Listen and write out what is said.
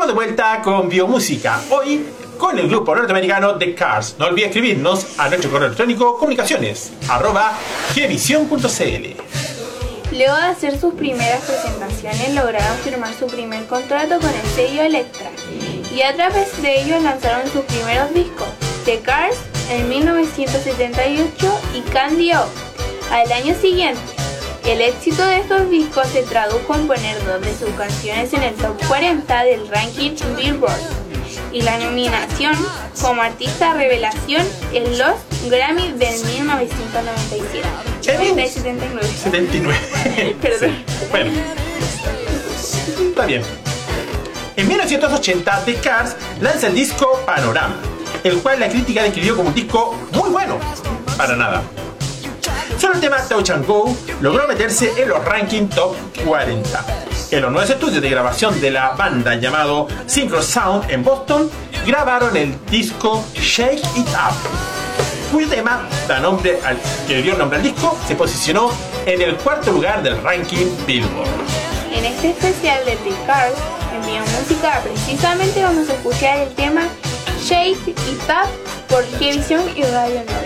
Estamos de vuelta con Biomúsica. Hoy con el grupo norteamericano The Cars. No olvides escribirnos a nuestro correo electrónico comunicaciones@gvisión.cl. Luego de hacer sus primeras presentaciones, lograron firmar su primer contrato con el sello Elektra y a través de ellos lanzaron sus primeros discos, The Cars en 1978 y Candy Up al año siguiente. El éxito de estos discos se tradujo en poner dos de sus canciones en el top 40 del ranking Billboard y la nominación como artista revelación en los Grammy del 1997. 79. 79. Perdón. Sí. Bueno, está bien. En 1980, The Cars lanza el disco Panorama, el cual la crítica describió como un disco muy bueno. Para nada. Solo el tema Touch and Go logró meterse en los rankings top 40. En los nuevos estudios de grabación de la banda llamado Synchro Sound en Boston, grabaron el disco Shake It Up, cuyo tema que le dio nombre al disco se posicionó en el cuarto lugar del ranking Billboard. En este especial de The Cars, en Biomúsica, precisamente vamos a escuchar el tema Shake It Up por Gvisión y Radio 9.